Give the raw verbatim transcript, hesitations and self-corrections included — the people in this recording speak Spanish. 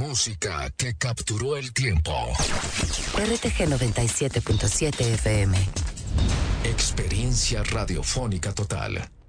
música que capturó el tiempo. R T G noventa y siete punto siete F M. Experiencia radiofónica total.